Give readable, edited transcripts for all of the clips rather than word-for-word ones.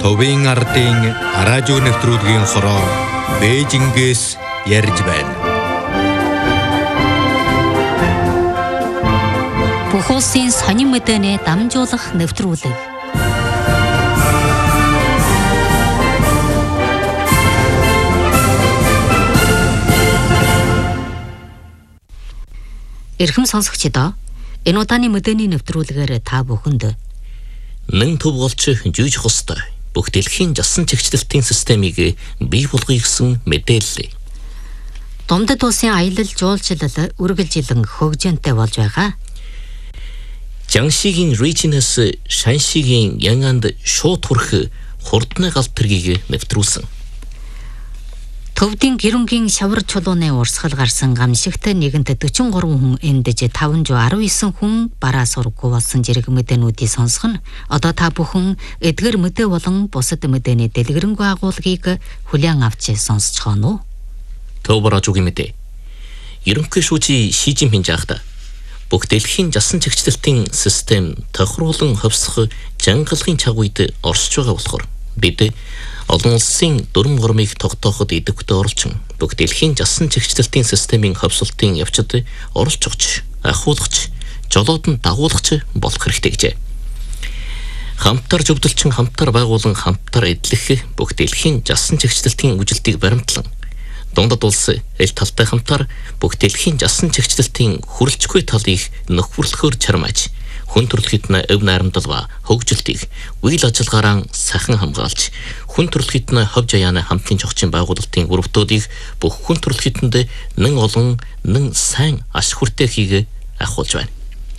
Төвийн ардын радио нэвтрүүлгийн хороо Бээжингээс ярьж байна. Бүх улсын сонин мэдээний дамжуулах нэвтрүүлэг. Эрхэм сонсогчдоо, энэ удааны мэдээний нэвтрүүлгээр та бүхэнд нэн төв голч жүйж хостой бүх дэлхийн жасан чигчлэлтийн системийг бий болгоё гэсэн мэдээлэл. Дундад улсын аялал жуулчлал үргэлжилэн хөгжөөнтэй болж байгаа. Жангшигийн Regions Шаншигийн Янганд шууд хүрэх хурдны галт тэргийг нэвтрүүлсэн. Төвдийн гэрэнгийн шавар чулууны урсгал гарсан гамшигтай нэгэнт 43 хүн эндэж 519 хүн бараа сургуу болсон зэрэг мэдээнүүдийг сонсох нь одоо та бүхэн эдгээр мэдээ болон бусад мэдээний дэлгэрэнгүй агуулгыг хүлээн авч сонсож байна уу? Төвбөр ажуугийн мэдээ. Ерөнхий шүүжи Ши Жинпин жаахта бүх дэлхийн жасан чигчлэлтийн систем тохируулан хөвсөх жангалгын цаг үед оршиж байгаа болохоор бид олон улсын дүрм гормыг тогтооход идэвхтэй оролцсон бүх дэлхийн жасан чигчлэлтийн системийн хөвсөлтийн явцад оролцож өгч, ахиулагч, жолоодон дагуулгач болох хэрэгтэй гэжээ. Хамтар зөвдөлчин хамтар байгуулан хамтар эдлэх бүх дэлхийн жасан чигчлэлтийн үжилтийг баримтлан дундад улс эл талтай хамтар бүх дэлхийн жасан чигчлэлтийн хүрэлцгүй талыг нөхөрлөхөөр чармааж хүн төрөлхтний өв найрамдал ба хөгжилтийг үйл ажиллагаараа сахан хамгаалж хүн төрөлхтний ховж аяаны хамтын жогчийн байгуулалтын өрөвдүүдийг бүх хүн төрөлхтөнд нэн олон нэн сайн аш хүртэй хийгээ ахуулж байна.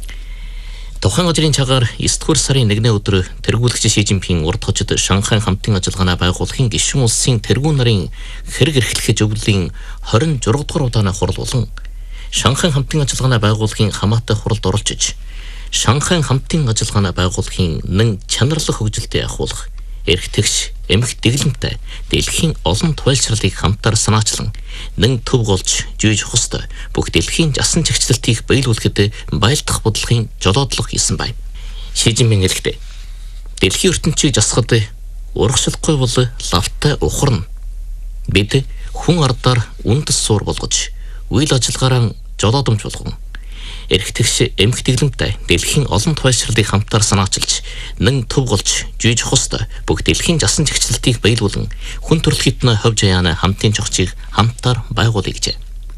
Тухайн ажрын цагаар 9-р сарын 1-ний өдөр тэргүүлэгч Ши Жинпин урд хожид Шанхай хамтын ажиллагааны байгууллагын гишүүн улсын тэргүүн нарын хэрэг эрхлэх зөвлөлийн 26-р удааны хурал болон Шанхай хамтын ажиллагааны байгууллагын хамаатай хуралд оролцож Шанхай хамтын ажиллагааны байгууллагын нэн чанарлах хөгжилтэд ахуулах эрхтэгч эмх дэглэмтэй дэлхийн олон туйлшралыг хамтаар санаачлан нэн төв голж жүйж хостой бүх дэлхийн жасан чигчлэлтийг биелүүлэхэд байлдах бодлогын жолоодлого хийсэн байна. Ши Жинпин хэлэхдээ дэлхийн ертөнцийг жасахад урагшлахгүй бол лавтай ухарна. Бид хүн ардаар үндэс суур болгож үйл ажиллагаараа жолоодомж болгон эрхтэгч эмх дэглэмтэй дэлхийн олон туйлшралыг хамтаар санаачилж нэн төв голж жүйж хостой бүх дэлхийн жасан чигчлэлтийг биелүүлэн хүн төрөлхтний ховж аяаны хамтын жогчийг хамтаар байгуулъя гэжээ.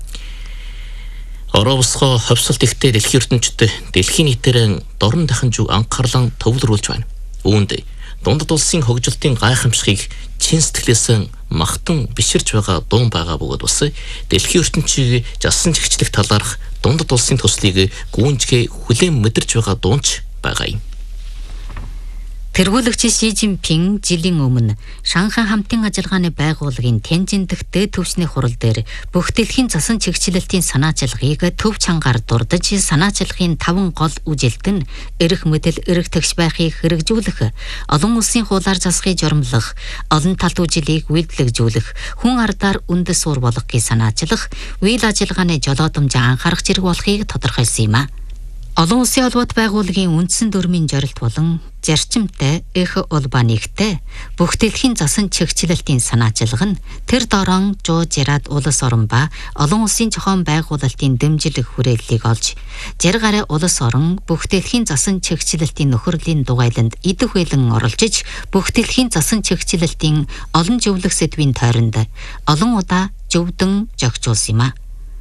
Ороосхоо ховсолт ихтэй дэлхийн ертөнцид дэлхийн нийтээр дорн дахин зүг анхаарлан төвлөрүүлж байна. Үүнд дундад улсын хөгжилтийн гайхамшигыг чин сэтгэлээс махтан биширж байгаа дуун байгаа бөгөөд бас дэлхийн ертөнцийг жасан чигчлэх талаарх дундад улсын төслийг гүнжгээ хүлээн мэдэрч байгаа дуунч байгаа юм. Тэргүүлэгч Ши Жинпин жилийн өмнө Шанхай хамтын ажиллагааны байгууллагын Тяньжин дахь дээд түвшний хурал дээр бүх дэлхийн засан чигчлэлтийн санаачилгааг төв чангаар дурдж санаачилгын 5 гол үжилт нь эрх мэдэл эрхтэгч байхыг хэрэгжүүлэх, олон улсын хуулиар засахыг журамлах, олон талт үжилийг үйлдэлжүүлэх, хүн ардаар үндэс суур болгохыг санаачлах, үйл ажиллагааны жолоодомжоо анхаарах зэрэг болохыг тодорхойлсон юм а. Олон улсын холбоот байгууллагын үндсэн дүрмийн зорилт болон зарчимтай их улбанигтай бүх дэлхийн засан чигчлэлтийн санаачилга нь тэр дорон жууж яраад улс орон ба олон улсын зохион байгуулалтын дэмжлэг хүрээллийг олж зарь гараа улс орон бүх дэлхийн засан чигчлэлтийн нөхөрлийн дугайланд идэвхэлэн оролцож бүх дэлхийн засан чигчлэлтийн олон зөвлөх сэдвийн тойронд олон удаа зөвдөн зохицуулсан юм а.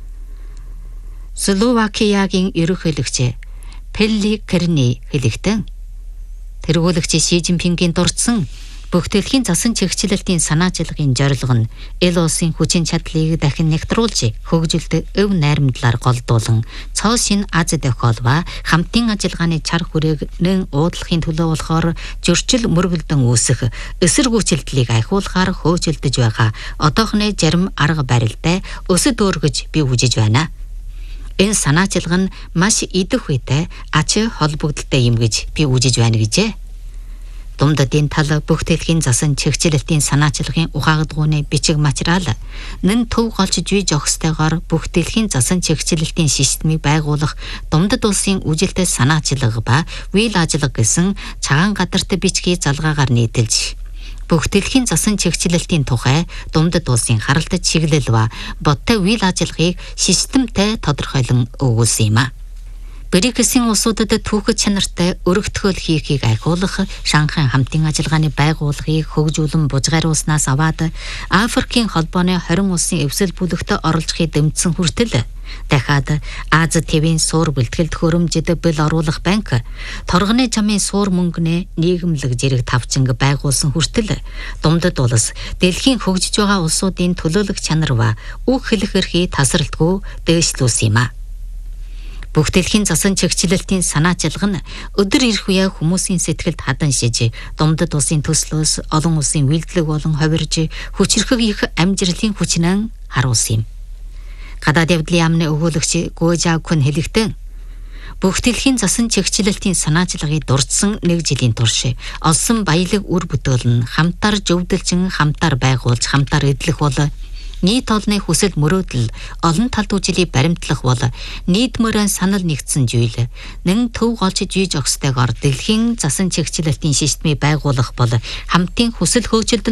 Словакиягийн ерөнхийлөгч Пеллигрини хэлэхдээ тэргүүлэгч Ши Жинпингийн дурдсан бүх дэлхийн засан чигчлэлтийн санаачилгын зорилго нь эл улсын хүчин чадлыг дахин нэгтруулж хөгжилд өв найрамдлаар голдуулан цоо шин аз дохиол ба хамтын ажиллагааны чар хүрээгнэн уудлахын төлөө болохоор зөрчил мөргөлдөн үүсэх эсэргүүцэлтлийг ахиулахаар хөөцөлдөж байгаа одоохны зарим арга барилтай өсөд өөргөж би үжиж байна. Энэ санаачилга нь маш идэвхтэй ач холбогдолтой юм гэж би үжиж байна гэжээ. Дундадын тал бүх дэлхийн засан чигчлэлтийн санаачилгын ухаагдгууны бичиг материал нэн төв голж жүйж өгөхтэйгээр бүх дэлхийн засан чигчлэлтийн системийг байгуулах дундад улсын үжилтэй санаачилга ба үйл ажиллагаа гэсэн цагаан гадартай бичгийн залгаагаар нийтэлж Бүх дэлхийн засан чигчлэлтийн тухай Дундад улсын харалтад чиглэл ба бодтой үйл ажиллагааг системтэй тодорхойлон өгүүлсэн юм а. БРИКС-ийн улсуудад түүхэд чанартай өргөтгөл хийхийг айхуулах Шанхай хамтын ажиллагааны байгууллагыг хөгжүүлэн бужгааруулснаас аваад Африкийн холбооны 20 улсын эвсэл бүлэгт оролцохыг дэмжсэн хүртэл дахиад Аз тэвийн суур бэлтгэлд хөрөмжөд бэл оруулах банк торгоны замын суур мөнгөний нийгэмлэг зэрэг тавчинг байгуулсан хүртэл Дундад улс дэлхийн хөгжиж байгаа улсуудын төлөөлөх чанар ба үг хэлэх эрхийг тасралтгүй дээшлүүлсэн юм а. Бүх дэлхийн засан чигчлэлтийн санаачилга нь өдөр ирэх үе хүмүүсийн сэтгэлд хадан шиж, Дундад улсын төслөөс олон улсын үйлдэлэг болон хувирж хүчрхэг их амжилтын хүчнэн харуулсан юм. Гадаад явдлын яамны өгүүлэгч Гожа Күн хэлэхдээ бүх дэлхийн засан чигчлэлтийн санаачилгаыг дурдсан 1 жилийн турш олсон баялаг үр бүтээл нь хамтар зөвдөлжин хамтар байгуулж хамтар эдлэх бол нийт олонны хүсэл мөрөөдөл олон талд үжилийг баримтлах бол нийтмөрөн санал нэгдсэн зүйл нэн төв голч жийж өгстойгоор дэлхийн засан чигчлэлтийн системийг байгуулах бол хамтын хүсэл хөөцөлд